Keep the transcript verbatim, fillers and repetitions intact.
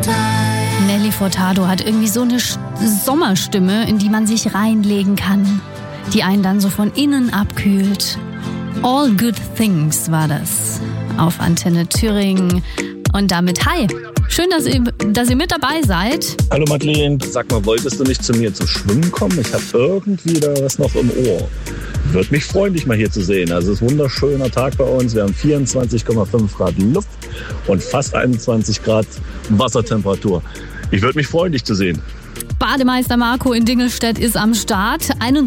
Nelly Furtado hat irgendwie so eine Sommerstimme, in die man sich reinlegen kann, die einen dann so von innen abkühlt. All Good Things war das auf Antenne Thüringen. Und damit hi, schön, dass ihr, dass ihr mit dabei seid. Hallo Madeleine, sag mal, wolltest du nicht zu mir zum Schwimmen kommen? Ich habe irgendwie da was noch im Ohr. Würde mich freuen, dich mal hier zu sehen. Also es ist ein wunderschöner Tag bei uns. Wir haben vierundzwanzig Komma fünf Grad Luft und fast einundzwanzig Grad Wassertemperatur. Ich würde mich freuen, dich zu sehen. Bademeister Marco in Dingelstedt ist am Start.